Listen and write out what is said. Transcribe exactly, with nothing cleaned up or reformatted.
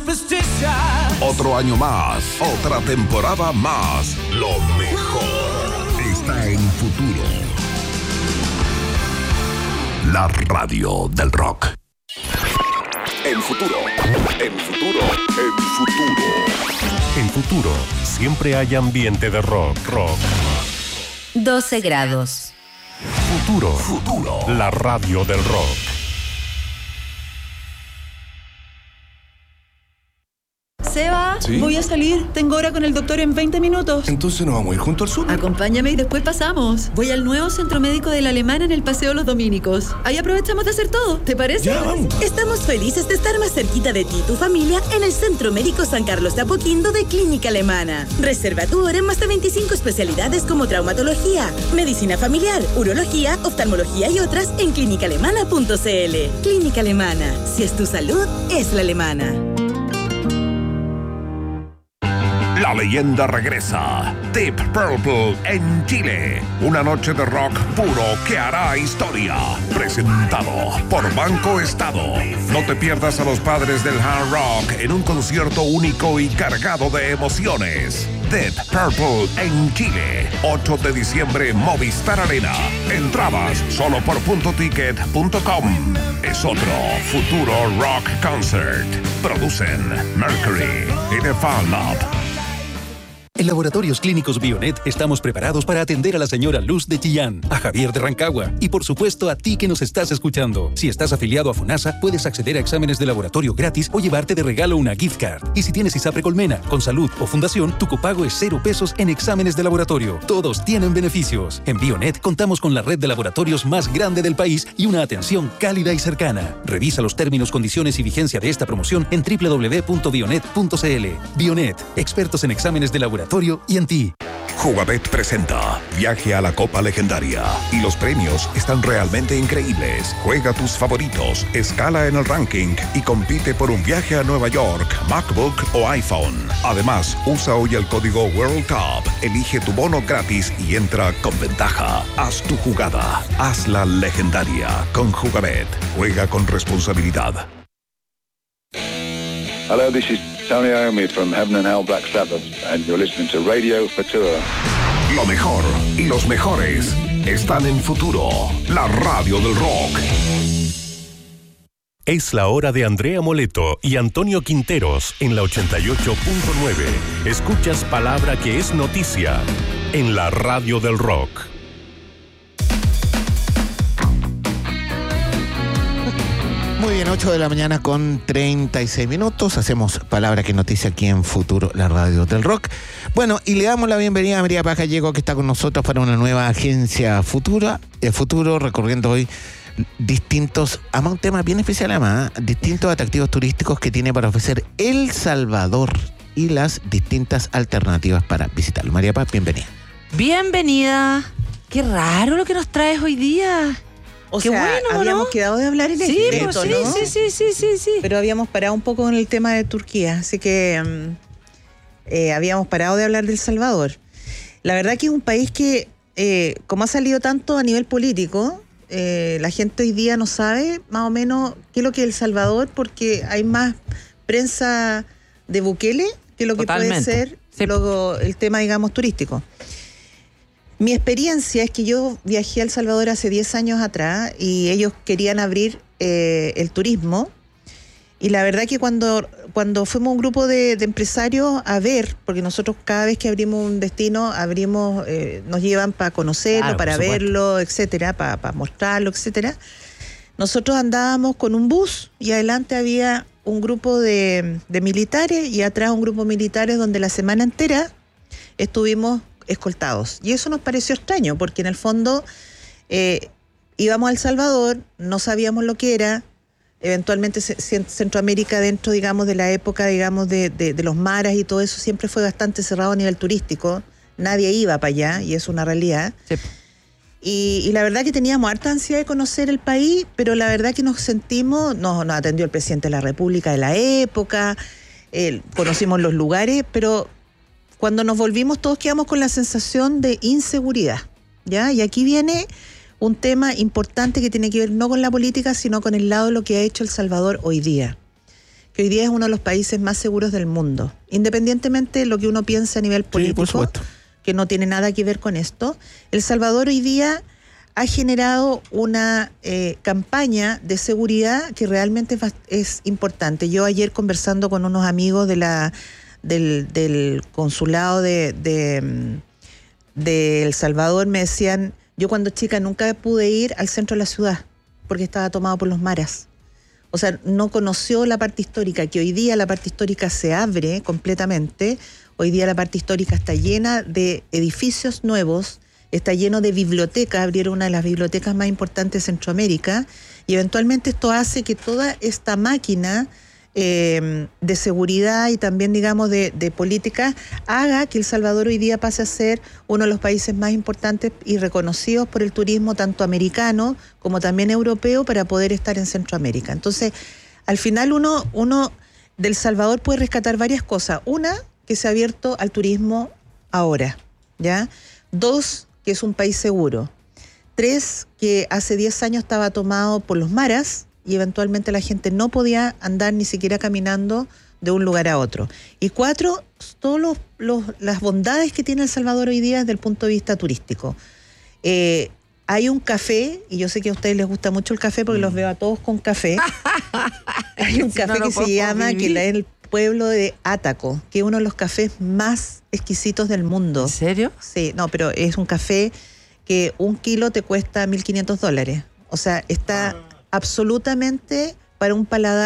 Otro año más, otra temporada más. Lo mejor está en Futuro. La radio del rock. En Futuro, en Futuro, en Futuro. En Futuro, siempre hay ambiente de rock, rock. doce grados. Futuro, Futuro, la radio del rock. Seba, ¿Sí? Voy a salir. Tengo hora con el doctor en veinte minutos. Entonces nos vamos a ir junto al sur. Acompáñame y después pasamos. Voy al nuevo centro médico de la Alemana en el Paseo Los Dominicos. Ahí aprovechamos de hacer todo. ¿Te parece? Ya, vamos. Estamos felices de estar más cerquita de ti y tu familia en el Centro Médico San Carlos de Apoquindo de Clínica Alemana. Reserva tu hora en más de veinticinco especialidades como traumatología, medicina familiar, urología, oftalmología y otras en clínica alemana punto c l. Clínica Alemana. Si es tu salud, es la alemana. La leyenda regresa. Deep Purple en Chile. Una noche de rock puro que hará historia. Presentado por Banco Estado. No te pierdas a los padres del hard rock en un concierto único y cargado de emociones. Deep Purple en Chile. ocho de diciembre, Movistar Arena. Entradas solo por punto ticket punto com. Es otro Futuro Rock Concert. Producen Mercury y The Fan Lab. En Laboratorios Clínicos Bionet estamos preparados para atender a la señora Luz de Chillán, a Javier de Rancagua y por supuesto a ti que nos estás escuchando. Si estás afiliado a FONASA, puedes acceder a exámenes de laboratorio gratis o llevarte de regalo una gift card. Y si tienes ISAPRE Colmena, con salud o fundación, tu copago es cero pesos en exámenes de laboratorio. Todos tienen beneficios. En Bionet contamos con la red de laboratorios más grande del país y una atención cálida y cercana. Revisa los términos, condiciones y vigencia de esta promoción en doble u doble u doble u punto bionet punto c l. Bionet, expertos en exámenes de laboratorio y en ti. Jugabet presenta Viaje a la Copa Legendaria y los premios están realmente increíbles. Juega tus favoritos, escala en el ranking y compite por un viaje a Nueva York, MacBook o iPhone. Además, usa hoy el código World Cup, elige tu bono gratis y entra con ventaja. Haz tu jugada, hazla legendaria con Jugabet. Juega con responsabilidad. Hello, this is Tony Iommi from Heaven and Hell Black Sabbath, and you're listening to Radio Futura. Lo mejor y los mejores están en Futuro, la radio del rock. Es la hora de Andrea Moleto y Antonio Quinteros en la ochenta y ocho punto nueve. Escuchas palabra que es noticia en la radio del rock. Muy bien, ocho de la mañana con treinta y seis minutos. Hacemos palabra que noticia aquí en Futuro, la radio del rock. Bueno, y le damos la bienvenida a María Paz Gallego, que está con nosotros para una nueva agencia Futura, eh, Futuro, recorriendo hoy distintos, además un tema bien especial, además, ¿eh? distintos atractivos turísticos que tiene para ofrecer El Salvador y las distintas alternativas para visitarlo. María Paz, bienvenida. Bienvenida. Qué raro lo que nos traes hoy día. O Qué sea, bueno, habíamos ¿no? quedado de hablar en Sí, esto, pues, sí, ¿no? sí, sí, sí, sí, sí. Pero habíamos parado un poco con el tema de Turquía, así que um, eh, habíamos parado de hablar de El Salvador. La verdad que es un país que, eh, como ha salido tanto a nivel político, eh, la gente hoy día no sabe más o menos qué es lo que es El Salvador, porque hay más prensa de Bukele que lo que Totalmente. puede ser Sí. luego el tema, digamos, turístico. Mi experiencia es que yo viajé a El Salvador hace diez años atrás y ellos querían abrir eh, el turismo. Y la verdad que cuando, cuando fuimos un grupo de, de empresarios a ver, porque nosotros cada vez que abrimos un destino, abrimos, eh, nos llevan para conocerlo, Claro, para por supuesto. verlo, etcétera, para, para mostrarlo, etcétera. Nosotros andábamos con un bus y adelante había un grupo de, de militares y atrás un grupo de militares donde la semana entera estuvimos escoltados. Y eso nos pareció extraño, porque en el fondo eh, íbamos a El Salvador, no sabíamos lo que era, eventualmente Centroamérica dentro, digamos, de la época, digamos, de, de, de los maras y todo eso, siempre fue bastante cerrado a nivel turístico, nadie iba para allá, y es una realidad. Sí. Y, y la verdad que teníamos harta ansiedad de conocer el país, pero la verdad que nos sentimos, nos, nos atendió el presidente de la República de la época, eh, conocimos los lugares, pero cuando nos volvimos todos quedamos con la sensación de inseguridad, ¿ya? Y aquí viene un tema importante que tiene que ver no con la política, sino con el lado de lo que ha hecho El Salvador hoy día, que hoy día es uno de los países más seguros del mundo, independientemente de lo que uno piense a nivel político, Sí, por supuesto. que no tiene nada que ver con esto. El Salvador hoy día ha generado una eh, campaña de seguridad que realmente es, bast- es importante. Yo ayer conversando con unos amigos de la del, del consulado de, de, mm, de El Salvador me decían, yo cuando chica nunca pude ir al centro de la ciudad porque estaba tomado por los maras. O sea, no conoció la parte histórica, que hoy día la parte histórica se abre completamente. Hoy día la parte histórica está llena de edificios nuevos, está lleno de bibliotecas, abrieron una de las bibliotecas más importantes de Centroamérica, y eventualmente esto hace que toda esta máquina eh, de seguridad y también, digamos, de, de política haga que El Salvador hoy día pase a ser uno de los países más importantes y reconocidos por el turismo, tanto americano como también europeo, para poder estar en Centroamérica. Entonces, al final uno, uno del Salvador puede rescatar varias cosas. Una, que se ha abierto al turismo ahora, ¿ya? Dos, que es un país seguro. Tres, que hace diez años estaba tomado por los maras y eventualmente la gente no podía andar ni siquiera caminando de un lugar a otro. Y cuatro, todas los, los, las bondades que tiene El Salvador hoy día desde el punto de vista turístico. Eh, hay un café, y yo sé que a ustedes les gusta mucho el café porque mm. los veo a todos con café. Hay un Si café no, no que se llama, vivir. que la, el pueblo de Átaco, que es uno de los cafés más exquisitos del mundo. ¿En serio? Sí, no, pero es un café que un kilo te cuesta mil quinientos dólares. O sea, está absolutamente para un paladar